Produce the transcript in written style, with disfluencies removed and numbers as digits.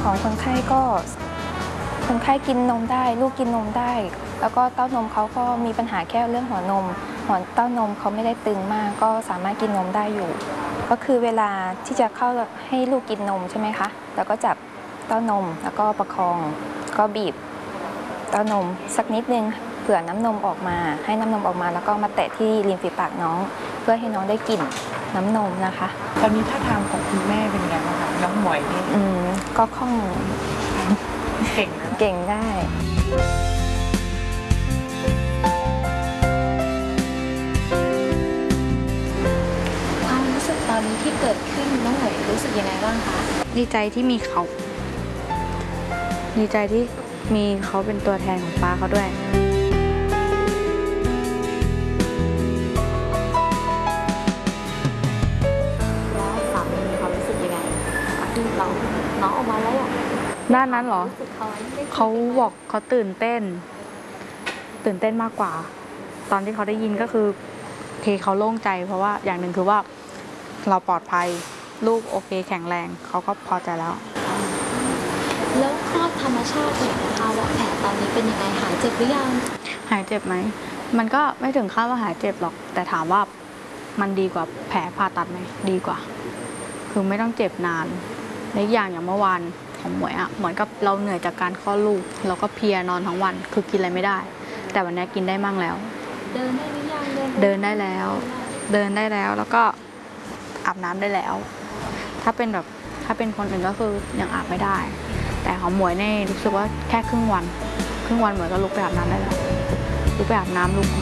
ของคนไข้ก็คนไข้กินนมได้ลูกกินนมได้แล้วก็เต้านมเขาก็มีปัญหาแค่เรื่องหัวนมเต้านมเขาไม่ได้ตึงมากก็สามารถกินนมได้อยู่ก็คือเวลาที่จะเข้าให้ลูกกินนมใช่ไหมคะแล้วก็จับเต้านมแล้วก็ประคองก็บีบเต้านมสักนิดนึงเผื่อน้ำนมออกมาให้น้ำนมออกมาแล้วก็มาแตะที่ริมฝีปากน้องเพื่อให้น้องได้กลิ่นน้ำนมนะคะตอนนี้ท่าทางของคุณแม่เป็นไงบ้างคะน้องหมวยนี่ก็คล่องเก่งนะเก่งได้ความรู้สึกตอนนี้ที่เกิดขึ้นน้องหมวยรู้สึกยังไงบ้างคะดีใจที่มีเขาดีใจที่มีเขาเป็นตัวแทนของป้าเขาด้วยแล้วสามีมีความรู้สึกยังไงที่เราน้องออกมาแล้วด้านนั้นเหรอเขาบอกเขาตื่นเต้นมากกว่าตอนที่เขาได้ยินก็คือเขาโล่งใจเพราะว่าอย่างหนึ่งคือว่าเราปลอดภัยลูกโอเคแข็งแรงเขาก็พอใจแล้วคลอดธรรมชาติเนี่ยภาวะแผลตอนนี้เป็นยังไงหายเจ็บหรือยังหายเจ็บไหมมันก็ไม่ถึงขั้นว่าหายเจ็บหรอกแต่ถามว่ามันดีกว่าแผลผ่าตัดไหมดีกว่าคือไม่ต้องเจ็บนานและอย่างเมื่อวานของหมวยเหมือนกับเราเหนื่อยจากการคลอดลูกเราก็เพลียนอนทั้งวันคือกินอะไรไม่ได้แต่วันนี้กินได้มั่งแล้วเดินได้หรือยังเดินได้แล้วแล้วก็อาบน้ำได้แล้วถ้าเป็นคนอื่นก็คือยังอาบไม่ได้แต่ของหมวยเนี่ยรู้สึกว่าแค่ครึ่งวันหมวยก็ลุกไปอาบน้ำได้แล้วลุกไปอาบน้ำลุก